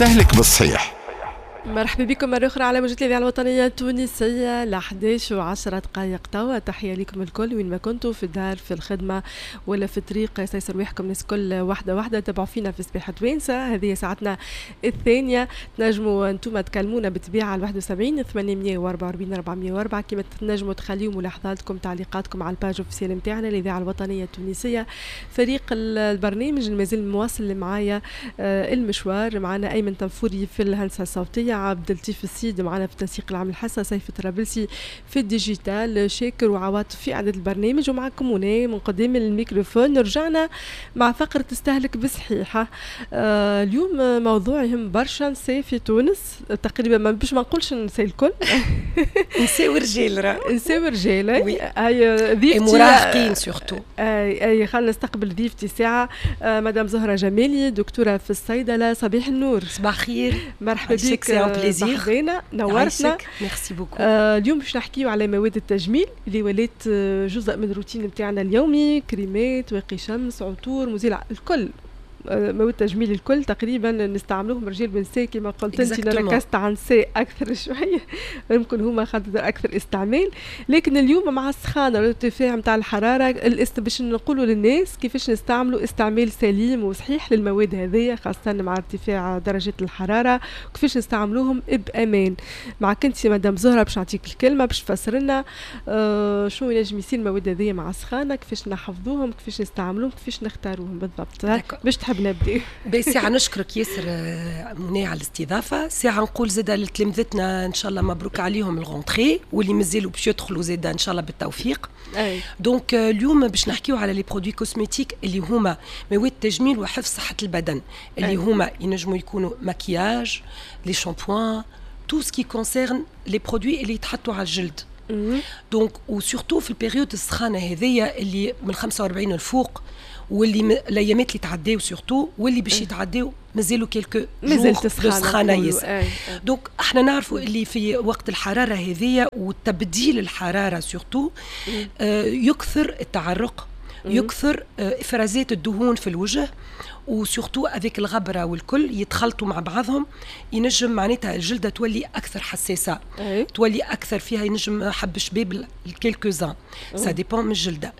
استهلك بالصحيح. مرحبا بكم مرة أخرى على موجة الإذاعة الوطنية التونسية ل 11:10 توا. تحية لكم الكل وين ما كنتوا، في الدار، في الخدمة، ولا في الطريق. يسير رواحكم الناس كل واحدة تابعوا فينا في سباحة وينسة. هذه ساعتنا الثانية. تنجموا انتم تكلمونا بالطبيعة على 71 844 404. كما تنجموا تخليوا ملاحظاتكم تعليقاتكم على الباج اوفيسيال نتاعنا الإذاعة الوطنية التونسية. فريق البرنامج المازال مواصل معايا المشوار. معنا أيمن تنفوري في الهندسة الصوتية، عبد اللطيف السيد معنا في التنسيق العام الحسن، سيف الطرابلسي في الديجيتال، شاكر وعواطف في إعداد البرنامج، ومعكم هنا من قدام الميكروفون. رجعنا مع فقرة تستهلك بصحيحة. اليوم موضوع يهم برشا نساء في تونس تقريبا، ما باش ما نقولش نساء الكل نساء ورجال، نساء ورجال. هاي ضيفتي مراهقين سورتو. اي خلينا نستقبل ضيفتي ساعة مدام زهرة جمالي، دكتورة في الصيدلة. صباح النور. صباح الخير. مرحبا بك. بليزير، نورتنا. ميرسي بوكو. اليوم باش نحكيو على مواد التجميل اللي ولات جزء من الروتين نتاعنا اليومي. كريمات، واقي شمس، عطور، مزيل، الكل مواد التجميل الكل تقريبا نستعملوهم رجال ونساء. كما قلت انت ركزت على النساء اكثر شويه، يمكن هما خاطر اكثر استعمال. لكن اليوم مع السخانه والارتفاع نتاع الحراره باش نقولوا للناس كيفاش نستعملوا استعمال سليم وصحيح للمواد هذه، خاصه مع ارتفاع درجه الحراره، وكيفاش نستعملوهم بامان. معك انت مدام زهره باش نعطيك الكلمه باش تفسر لنا شنو ينجم يصير المواد هذه مع السخانه، كيفاش نحفظوهم، كيفاش نستعملوهم، كيفاش نختاروهم بالضبط. باش نبدأ. ساعة نشكرك ياسر منى على الاستضافة. ساعة نقول زادة لتلامذتنا إن شاء الله مبروك عليهم الغونتري، واللي مازالوا باش يدخلوا زادة إن شاء الله بالتوفيق. دونك اليوم باش نحكيو على لي برودوي كوسميتيك اللي هما مواد تجميل وحفظ صحة البدن، اللي هما ينجموا يكونوا مكياج، لي شامبوان، تو سكي كونسيرن لي برودوي اللي يتحطوا على الجلد. دونك وسورتو في البيريود السخانة هذية اللي من 45 الفوق، واللي الايامات اللي تعداو سورتو واللي باش يتعداو مازالوا كيلكو جور سخانه ياسر. دونك احنا نعرفوا اللي في وقت الحراره هذية وتبديل الحراره سورتو يكثر التعرق، يكثر افرازات الدهون في الوجه، وسورتو افيك الغبره والكل يتخلطوا مع بعضهم، ينجم معناتها الجلده تولي اكثر حساسه، تولي اكثر فيها ينجم حب شباب الكيلكوزان، سا ديبون من الجلده.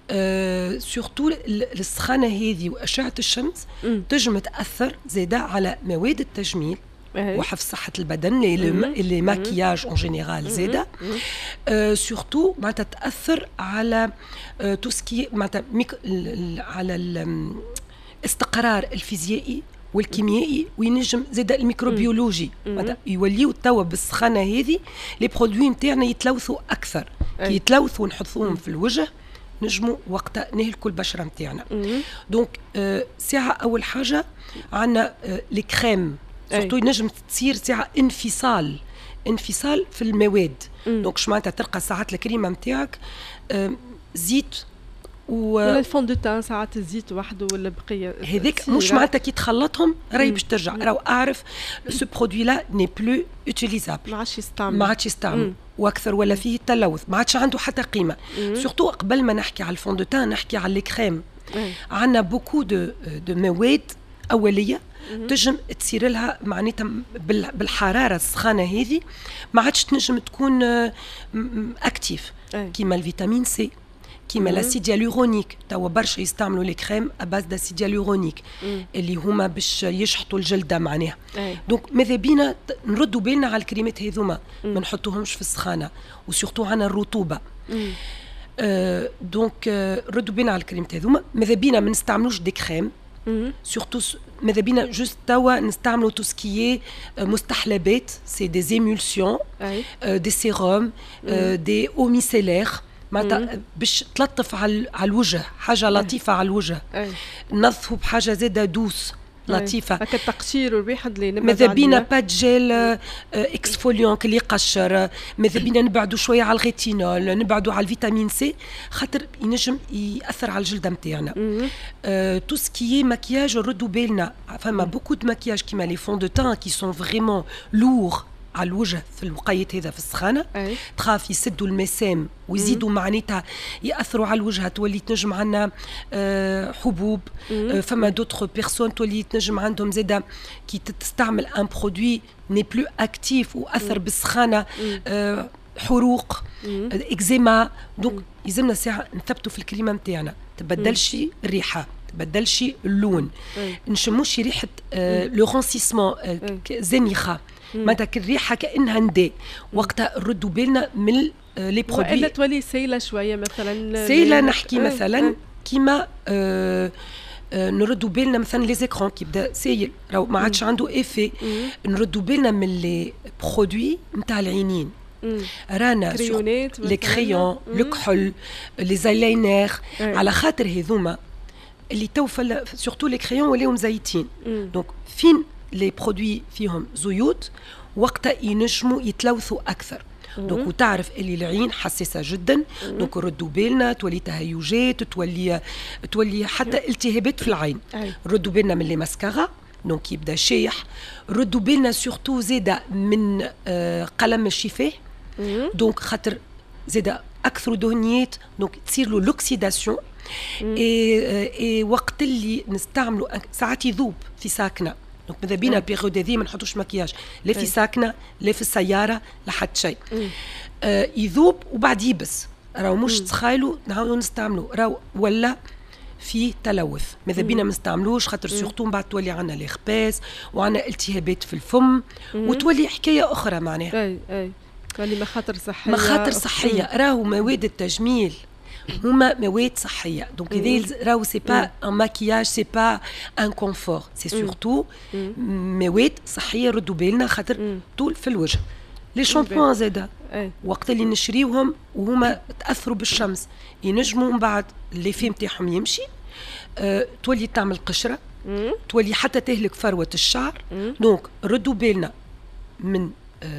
سورتو السخانه هذه واشعه الشمس تنجم تاثر زاده على مواد التجميل وحفظ صحه البدن، اللي ماكياج اون جينيرال زاده. سورتو معناتها تاثر على تو سكي معناتها على الاستقرار الفيزيائي والكيميائي، وينجم زاده الميكروبيولوجي. يوليو توا بالسخانه هذه لي برودوي نتاعنا يتلوثوا اكثر. كي يتلوثوا نحطوهم في الوجه نجموا وقتها نهلكوا البشره نتاعنا. دونك ساعه اول حاجه عندنا لي كريم سورتو ينجم تصير ساعه انفصال في المواد. دونك شمعناتها تلقى ساعات الكريمه نتاعك زيت ولا الفون دو تان، ساعات الزيت وحده ولا بقيه هذيك مش معناتها كي تخلطهم راهي باش ترجع. راهو اعرف سو برودوي لا ني بلو اوتيليزابل، ما عادش يستعمل واكثر ولا فيه التلوث، ما عادش عنده حتى قيمه. سورتو قبل ما نحكي على الفون دو تان نحكي على لي كريم. عندنا بوكو دو مواد اوليه تنجم تصير لها معناتها بالحراره السخانه هذه ما عادش تنجم تكون اكتيف، كيما الفيتامين سي، كيما لاسيد هيالورونيك. توا برشا يستعملوا لي كريم اباز داسيد هيالورونيك اللي هما باش يشحطوا الجلده معناها. دونك ماذا بينا نردوا بالنا على الكريمات هذوما، ما نحطوهمش في السخانه، وسورتو عنا الرطوبه. دونك ردوا بالنا على الكريمات هذوما. ماذا بينا ما نستعملوش دي كريم سورتو. ماذا بينا جوست توا نستعملوا تو سكيي مستحلبات، سي دي زيمولسيون، دي سيروم، دي او ميسيلير، معناتها باش تلطف على الوجه، حاجه لطيفه على الوجه. نظفوا بحاجه زاده دوس لطيفه هكا التقشير والريحه اللي ماذا بينا با جيل اكسفوليون اللي يقشر. ماذا بينا نبعدوا شويه على الغيتينول، نبعدوا على الفيتامين سي، خاطر ينجم ياثر على الجلده نتاعنا. تو سكي ماكياج ردوا بالنا، فما بوكو دو ماكياج كيما لي فون دو تان كي سون فريمون لور على الوجه في المقيت هذا في السخانه، تخاف يسدوا المسام ويزيدوا معناتها ياثروا على الوجه، تولي تنجم عندنا حبوب. فما دوتر بيرسون تولي تنجم عندهم زاده كي تستعمل ان برودوي ني بلو اكتيف واثر بالسخانه، حروق، اكزيما. دونك يلزمنا ساعه نثبتوا في الكريمه نتاعنا، تبدلش الريحه، تبدلش اللون، نشموش ريحه لو رونسيسمون زنيخه، معناتها الريحه كانها نداء. وقتها نردوا بالنا من لي برودوي، والا تولي سايله شويه مثلا، سايله نحكي مثلا كيما نردوا بالنا مثلا لي زيكران كي بدا سايل راهو ما عادش عنده ايفي، نردوا بالنا من لي برودوي نتاع العينين، رانا لي كريون، الكحل، لي زايلاينر، على خاطر هذوما اللي توفى سورتو لي كريون ولاو مزيتين. دونك فين لي برودوي فيهم زيوت وقتها ينجموا يتلوثوا اكثر. دونك وتعرف اللي العين حساسه جدا، دونك ردوا بالنا، تولي تهيجات، تولي حتى التهابات في العين. ردوا بالنا من لي ماسكارا، دونك يبدا شايح. ردوا بالنا سورتو زاده من قلم الشفاه، دونك خاطر زاده اكثر دهنيات، دونك تصير له لوكسيداسيون. اي وقت اللي نستعملوا ساعات يذوب في ساكنه، دونك ماذا بينا البيريود هذه ما نحطوش مكياج لا في ساكنه لا في السياره لا حتى شيء. يذوب وبعد يبس، راهو مش تخيلوا نعاودوا نستعملوا، راهو ولا في تلوث. ماذا بينا ما نستعملوش خاطر سورتو من بعد تولي عندنا ليغباس وعندنا التهابات في الفم، وتولي حكايه اخرى معناها. اي تولي مخاطر صحيه، مخاطر صحيه. راهو مواد التجميل هما مواد صحيه، دونك هذا راهو سي با ان ماكياج، سي با ان كونفور، سي سورتو مواد صحيه. ردوا بالنا خاطر طول في الوجه. لي شامبوان زاده وقت اللي نشريوهم وهما تاثروا بالشمس ينجموا من بعد لي في نتاعهم يمشي، تولي تعمل قشره، تولي حتى تهلك فروه الشعر. دونك ردوا بالنا من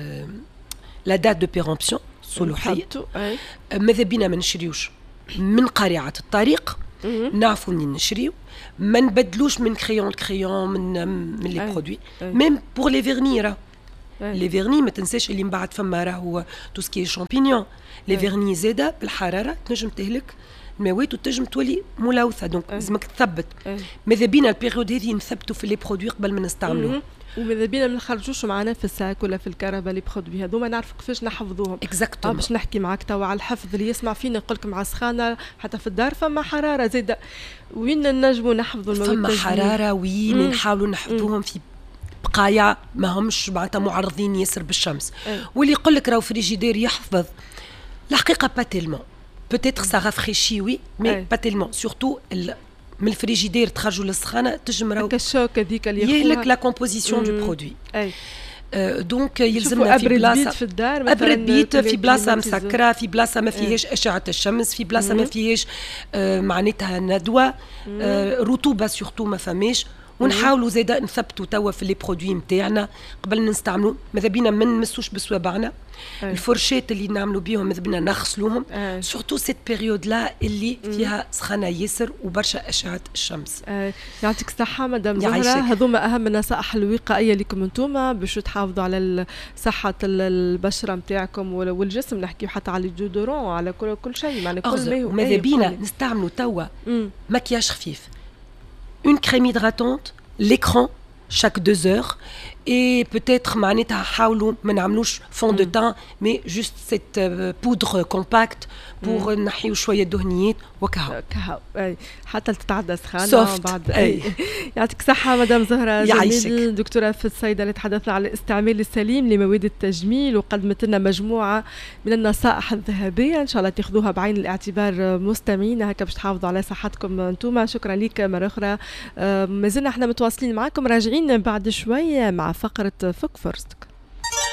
لا دات دو بيرامبسيون صلوحيه. ماذا بينا ما نشريوش من قارعة الطريق، نعرفوا منين نشريو، ما نبدلوش من كريون لكريون من لي برودوي. ميم بور لي فيرني، لي فيرني ما تنساش اللي من بعد فما راهو تو سكي شامبينيون، لي فيرني زاده بالحراره تنجم تهلك المواد وتنجم تولي ملوثه، دونك لازمك تثبت. ماذا بينا البيريود هذه نثبتوا في لي برودوي قبل ما نستعملوهم، وماذا بينا ما نخرجوش معنا في الساك ولا في الكهرباء لي برودوي هذوما، نعرفوا كيفاش نحفظوهم. اكزاكتومون. باش نحكي معاك توا على الحفظ، اللي يسمع فينا يقول لك مع سخانه حتى في الدار فما حراره زاده، وين ننجموا نحفظوا المواد؟ فما حراره وين نحاولوا نحفظوهم في بقايا ما همش معناتها معرضين ياسر بالشمس. واللي يقول لك راهو فريجيدير يحفظ، الحقيقه با تيلمون، بوتيتر سا رافريشي وي مي با تيلمون، سورتو من الفريجيدير تخرجوا للسخانه تجم راهو كالشوك هذيك اللي يهلك لا كومبوزيسيون دو برودوي. دونك يلزمنا في بلاصه في الدار مثلا، ابرد بيت في بلاصه مسكره، في بلاصه ما فيهاش اشعه الشمس، في بلاصه ما فيهاش معناتها ندوه، رطوبه سورتو ما فماش. ونحاولوا زاده نثبتوا توا في لي برودوي نتاعنا قبل نستعملوا. ماذا بينا ما نمسوش بصوابعنا، الفرشات اللي نعملوا بهم ماذا بينا نغسلوهم، سورتو سيت بيريود لا اللي فيها سخانه ياسر وبرشا اشعه الشمس. يعطيك الصحه مدام زهره. هذوما اهم النصائح الوقائيه لكم انتم باش تحافظوا على صحه البشره نتاعكم والجسم، نحكيو حتى على الجودورون وعلى كل شيء، معناها كل ما هو. ماذا بينا نستعملوا توا مكياج خفيف، une crème hydratante, l'écran chaque 2 heures, et peut-être معناتها حاولوا ما نعملوش fond de teint mais juste cette poudre compacte pour نحيو شويه دهنيات وكهو حتى تتعدى سخانه بعد. يعطيك الصحه مدام زهره جميل، دكتوره في الصيدله. تحدثنا على الاستعمال السليم لمواد التجميل وقدمت لنا مجموعه من النصائح الذهبيه، ان شاء الله تاخذوها بعين الاعتبار مستمعينا هكا باش تحافظوا على صحتكم انتم. شكرا لك مره اخرى. ما زلنا احنا متواصلين معكم، راجعين بعد شويه مع فقره فك فرصتك.